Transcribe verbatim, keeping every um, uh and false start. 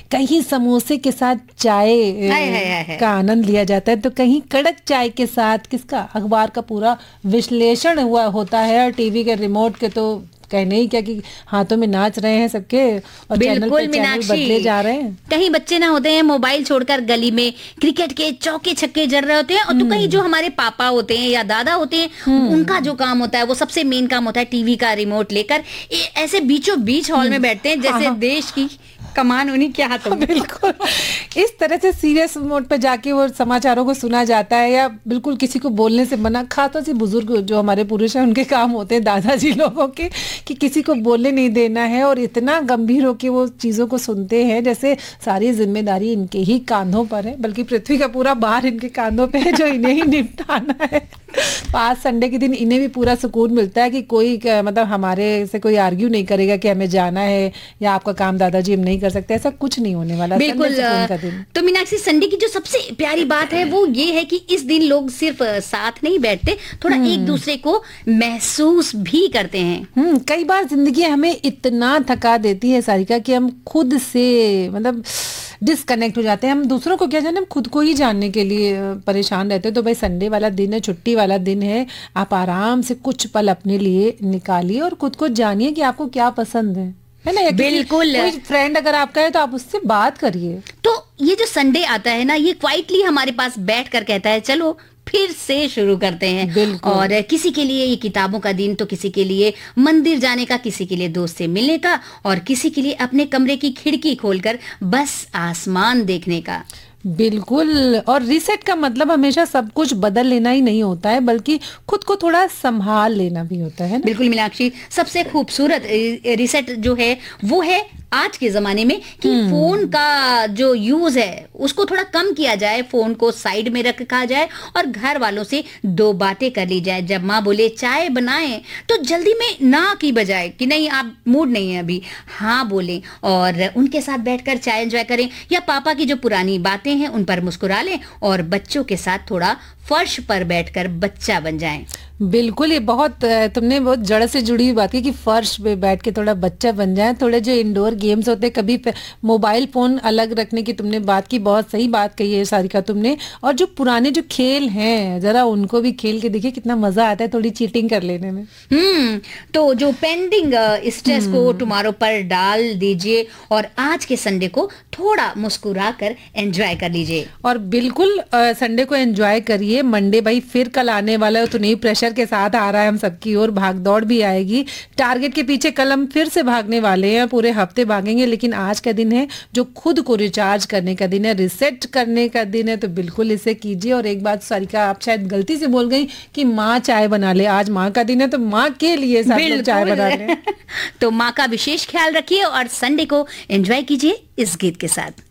कहीं समोसे के साथ चाय का आनंद लिया जाता है, तो कहीं कड़क चाय के साथ किसका अखबार का पूरा विश्लेषण हुआ होता है, और टीवी के रिमोट के तो कहने ही क्या कि हाथों में नाच रहे हैं सबके, और चैनल पे चैनल बदले जा रहे हैं। कहीं बच्चे ना होते हैं मोबाइल छोड़कर गली में क्रिकेट के चौके छक्के जड़ रहे होते हैं, और तो कहीं जो हमारे पापा होते हैं या दादा होते हैं, उनका जो काम होता है वो सबसे मेन काम होता है टीवी का रिमोट लेकर ऐसे बीचों बीच हॉल में बैठते हैं जैसे देश की कमान उन्हीं के हाथों में। बिल्कुल इस तरह से सीरियस मोड पे जाके वो समाचारों को सुना जाता है, या बिल्कुल किसी को बोलने से मना। खासतौर से बुजुर्ग जो हमारे पुरुष हैं उनके काम होते हैं, दादाजी लोगों के, कि किसी को बोलने नहीं देना है, और इतना गंभीर होकर वो चीज़ों को सुनते हैं जैसे सारी जिम्मेदारी इनके ही कांधों पर है, बल्कि पृथ्वी का पूरा भार इनके कांधों पे है जो इन्हें ही निपटाना है। पाँच संडे के दिन इन्हें भी पूरा सुकून मिलता है कि कोई मतलब हमारे से कोई आर्ग्यू नहीं करेगा कि हमें जाना है या आपका काम दादाजी हम नहीं कर सकते, ऐसा कुछ नहीं होने वाला। बिल्कुल। तो मीनाक्षी, संडे की जो सबसे प्यारी बात है वो ये है कि इस दिन लोग सिर्फ साथ नहीं बैठते, थोड़ा एक दूसरे को महसूस भी करते हैं। हम्म कई बार जिंदगी हमें इतना थका देती है सारिका कि हम खुद से मतलब डिस्कनेक्ट हो जाते हैं। हम दूसरों को क्या जाने, हम खुद को ही जानने के लिए परेशान रहते हैं। तो भाई संडे वाला दिन है, छुट्टी वाला दिन है, आप आराम से कुछ पल अपने लिए निकालिए और खुद को जानिए कि आपको क्या पसंद है, है ना। बिल्कुल। कोई फ्रेंड अगर आपका है तो आप उससे बात करिए। तो ये जो संडे आता है ना, ये क्वाइटली हमारे पास बैठ कर कहता है चलो फिर से शुरू करते हैं। और किसी के लिए ये किताबों का दिन, तो किसी के लिए मंदिर जाने का, किसी के लिए दोस्त से मिलने का, और किसी के लिए अपने कमरे की खिड़की खोलकर बस आसमान देखने का। बिल्कुल। और रीसेट का मतलब हमेशा सब कुछ बदल लेना ही नहीं होता है, बल्कि खुद को थोड़ा संभाल लेना भी होता है ना। बिल्कुल मीनाक्षी, सबसे खूबसूरत रीसेट जो है वो है आज के जमाने में कि फोन का जो यूज है उसको थोड़ा कम किया जाए, फोन को साइड में रखा जाए और घर वालों से दो बातें कर ली जाए। जब माँ बोले चाय बनाएं तो जल्दी में ना की बजाय कि नहीं आप मूड नहीं है अभी, हाँ बोलें और उनके साथ बैठकर चाय एंजॉय करें, या पापा की जो पुरानी बातें हैं उन पर मुस्कुरा लें, और बच्चों के साथ थोड़ा फर्श पर बैठकर बच्चा बन जाएं। बिल्कुल, ये बहुत तुमने बहुत जड़ से जुड़ी हुई बात की कि फर्श पे बैठ के थोड़ा बच्चा बन जाए। थोड़े जो इंडोर गेम्स होते हैं, कभी मोबाइल फोन अलग रखने की तुमने बात की, बहुत सही बात कही है सारिका तुमने। और जो पुराने जो खेल हैं जरा उनको भी खेल के देखिए, कितना मजा आता है थोड़ी चीटिंग कर लेने में। हम्म तो जो पेंडिंग स्ट्रेस को टुमारो पर डाल दीजिए और आज के संडे को थोड़ा मुस्कुरा कर एंजॉय कर लीजिए। और बिल्कुल संडे को एंजॉय करिए। मंडे भाई फिर कल आने वाला है, तो नई प्रेशर के साथ आ रहा है हम सबकी ओर, भाग दौड़ भी आएगी, टारगेट के पीछे कल हम फिर से भागने वाले हैं, पूरे हफ्ते भागेंगे। लेकिन आज का दिन है जो खुद को रिचार्ज करने का दिन है, रिसेट करने का दिन है, तो बिल्कुल इसे कीजिए। और एक बात सारिका, आप शायद गलती से बोल गई कि माँ चाय बना ले, आज माँ का दिन है तो माँ के लिए सब लोग चाय बना ले। तो माँ का विशेष ख्याल रखिए और संडे को एंजॉय कीजिए इस गीत के साथ।